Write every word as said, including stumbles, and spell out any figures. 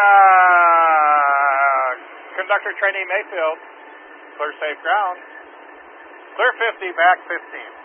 uh, conductor trainee Mayfield. Clear safe ground. Clear fifty, back fifteen.